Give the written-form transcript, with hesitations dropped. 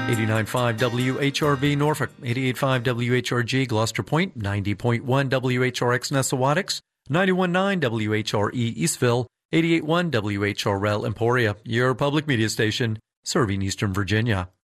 89.5 WHRV Norfolk, 88.5 WHRG Gloucester Point, 90.1 WHRX Nessawaticks, 91.9 WHRE Eastville, 88.1 WHRL Emporia, your public media station serving Eastern Virginia.